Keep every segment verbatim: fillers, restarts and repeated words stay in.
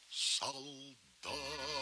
солдат.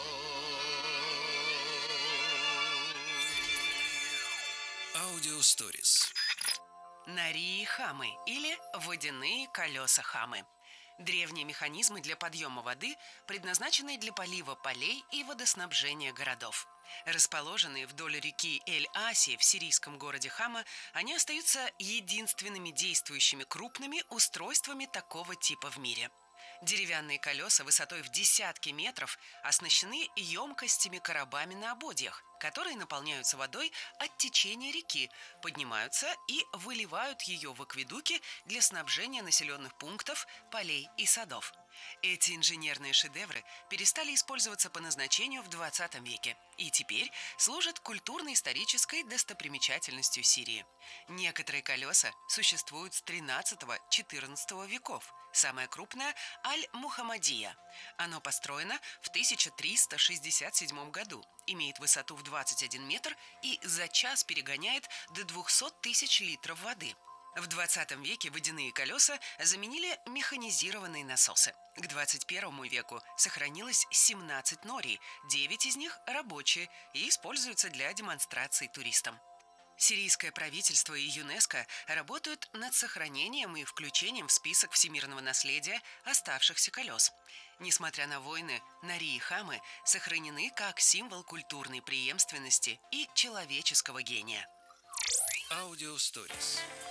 Аудиосторис. Нарии-хамы или водяные колеса-хамы. Древние механизмы для подъема воды, предназначенные для полива полей и водоснабжения городов. Расположенные вдоль реки Эль-Аси в сирийском городе Хама, они остаются единственными действующими крупными устройствами такого типа в мире. Деревянные колеса высотой в десятки метров оснащены емкостями-коробами на ободьях, которые наполняются водой от течения реки, поднимаются и выливают ее в акведуки для снабжения населенных пунктов, полей и садов. Эти инженерные шедевры перестали использоваться по назначению в двадцатом веке и теперь служат культурно-исторической достопримечательностью Сирии. Некоторые колеса существуют с тринадцатого-четырнадцатого веков. Самое крупное – Аль-Мухаммадия. Оно построено в тысяча триста шестьдесят седьмом году, имеет высоту в двадцать один метр и за час перегоняет до двухсот тысяч литров воды. В двадцатом веке водяные колеса заменили механизированные насосы. К двадцать первому веку сохранилось семнадцать норий, девять из них рабочие и используются для демонстраций туристам. Сирийское правительство и ЮНЕСКО работают над сохранением и включением в список всемирного наследия оставшихся колес. Несмотря на войны, нарии-хамы сохранены как символ культурной преемственности и человеческого гения. Аудиосторис.